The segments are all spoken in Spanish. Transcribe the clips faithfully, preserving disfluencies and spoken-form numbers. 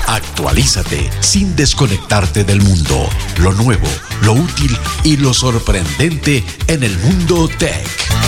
Actualízate sin desconectarte del mundo. Lo nuevo, lo útil y lo sorprendente en el mundo tech.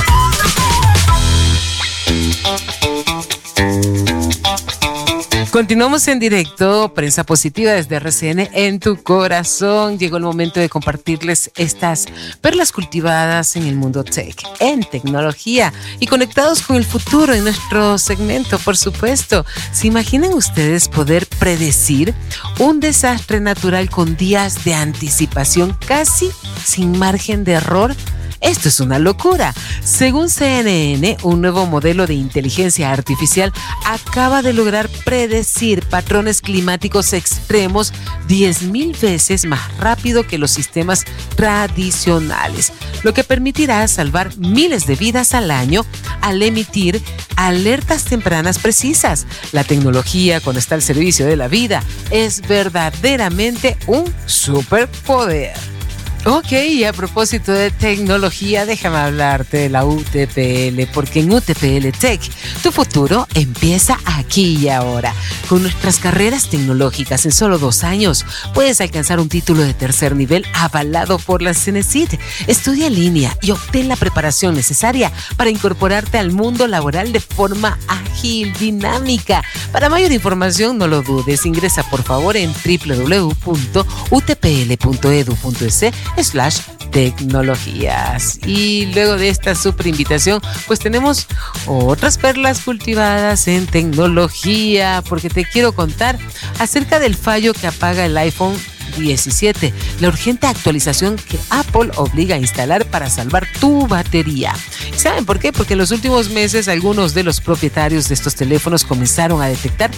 Continuamos en directo, Prensa Positiva desde R C N en tu corazón. Llegó el momento de compartirles estas perlas cultivadas en el mundo tech, en tecnología y conectados con el futuro en nuestro segmento, por supuesto. ¿Se imaginan ustedes poder predecir un desastre natural con días de anticipación casi sin margen de error? Esto es una locura. Según C N N, un nuevo modelo de inteligencia artificial acaba de lograr predecir patrones climáticos extremos diez mil veces más rápido que los sistemas tradicionales, lo que permitirá salvar miles de vidas al año al emitir alertas tempranas precisas. La tecnología, cuando está al servicio de la vida, es verdaderamente un superpoder. Ok, y a propósito de tecnología, déjame hablarte de la U T P L, porque en U T P L Tech, tu futuro empieza aquí y ahora. Con nuestras carreras tecnológicas, en solo dos años, puedes alcanzar un título de tercer nivel avalado por la CENESID. Estudia en línea y obtén la preparación necesaria para incorporarte al mundo laboral de forma ágil, dinámica. Para mayor información, no lo dudes, ingresa por favor en doble u doble u doble u punto u t p l punto e d u punto e s slash tecnologías. Y luego de esta super invitación, pues tenemos otras perlas cultivadas en tecnología, porque te quiero contar acerca del fallo que apaga el iPhone diecisiete, la urgente actualización que Apple obliga a instalar para salvar tu batería. ¿Saben por qué? Porque en los últimos meses algunos de los propietarios de estos teléfonos comenzaron a detectar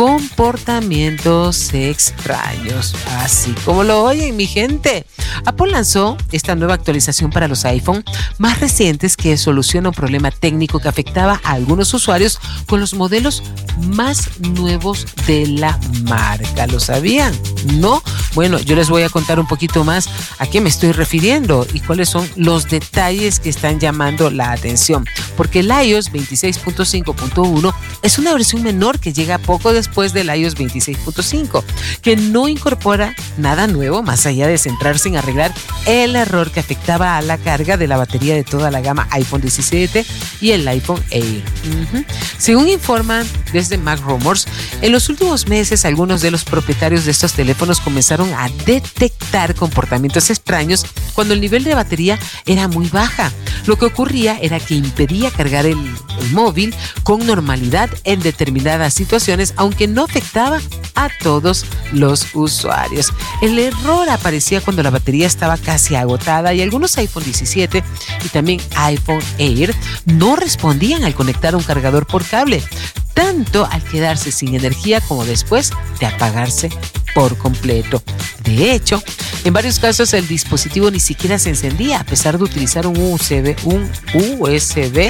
comportamientos extraños, así como lo oyen, mi gente. Apple lanzó esta nueva actualización para los iPhone más recientes que soluciona un problema técnico que afectaba a algunos usuarios con los modelos más nuevos de la marca. ¿Lo sabían? ¿No? Bueno, yo les voy a contar un poquito más a qué me estoy refiriendo y cuáles son los detalles que están llamando la atención. Porque el iOS veintiséis punto cinco punto uno es una versión menor que llega poco después del iOS veintiséis punto cinco, que no incorpora nada nuevo más allá de centrarse en arreglar el error que afectaba a la carga de la batería de toda la gama iPhone diecisiete y el iPhone Air. Uh-huh. Según informan desde Mac Rumors, en los últimos meses algunos de los propietarios de estos teléfonos comenzaron a detectar comportamientos extraños cuando el nivel de batería era muy baja. Lo que ocurría era que impedía cargar el, el móvil con normalidad en determinadas situaciones, aunque no afectaba a todos los usuarios. El error aparecía cuando la batería estaba casi agotada y algunos iPhone diecisiete y también iPhone Air no respondían al conectar un cargador por cable, tanto al quedarse sin energía como después de apagarse por completo. De hecho, en varios casos el dispositivo ni siquiera se encendía a pesar de utilizar un U S B, un U S B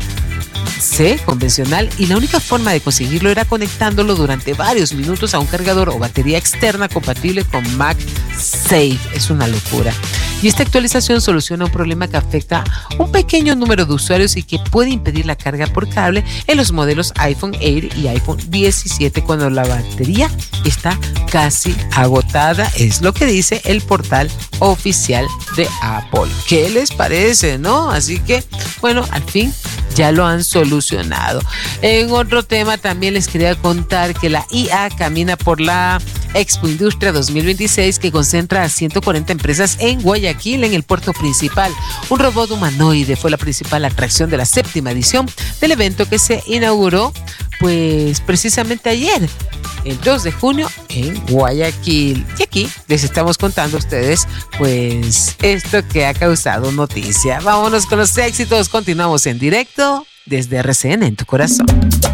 C convencional, y la única forma de conseguirlo era conectándolo durante varios minutos a un cargador o batería externa compatible con MagSafe. Es una locura. Y esta actualización soluciona un problema que afecta a un pequeño número de usuarios y que puede impedir la carga por cable en los modelos iPhone Air y iPhone diecisiete cuando la batería está casi agotada. Es lo que dice el portal oficial de Apple. ¿Qué les parece, no? Así que, bueno, al fin ya lo han solucionado. En otro tema también les quería contar que la I A camina por la Expo Industria dos mil veintiséis, que concentra a ciento cuarenta empresas en Guayaquil, en el puerto principal. Un robot humanoide fue la principal atracción de la séptima edición del evento, que se inauguró pues precisamente ayer, el dos de junio, en Guayaquil. Y aquí les estamos contando a ustedes pues esto que ha causado noticia. Vámonos con los éxitos. Continuamos en directo desde R C N en tu corazón.